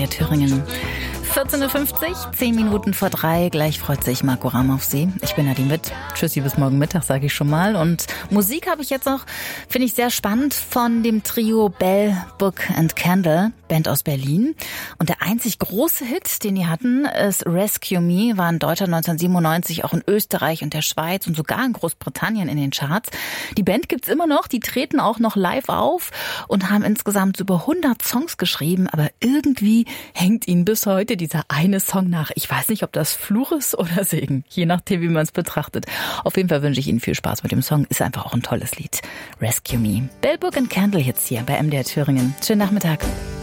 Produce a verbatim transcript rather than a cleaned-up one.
D R Thüringen. vierzehn Uhr fünfzig, zehn Minuten vor drei. Gleich freut sich Marco Ramm auf Sie. Ich bin Nadine Witt. Tschüssi, bis morgen Mittag, sage ich schon mal. Und Musik habe ich jetzt noch, finde ich sehr spannend, von dem Trio Bell, Book and Candle, Band aus Berlin. Und der einzig große Hit, den die hatten, ist Rescue Me, war in Deutschland neunzehnhundertsiebenundneunzig auch in Österreich und der Schweiz und sogar in Großbritannien in den Charts. Die Band gibt's immer noch, die treten auch noch live auf und haben insgesamt über hundert Songs geschrieben, aber irgendwie hängt ihnen bis heute dieser eine Song nach. Ich weiß nicht, ob das Fluch ist oder Segen, je nachdem, wie man es betrachtet. Auf jeden Fall wünsche ich Ihnen viel Spaß mit dem Song. Ist einfach auch ein tolles Lied. Rescue Me. Bell, Book and Candle jetzt hier bei M D R Thüringen. Schönen Nachmittag.